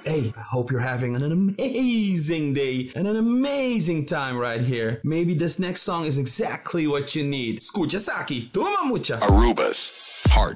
Hey, I hope you're having an amazing day and an amazing time right here. Maybe this next song is exactly what you need. Escucha Saki, toma mucha. Arubas.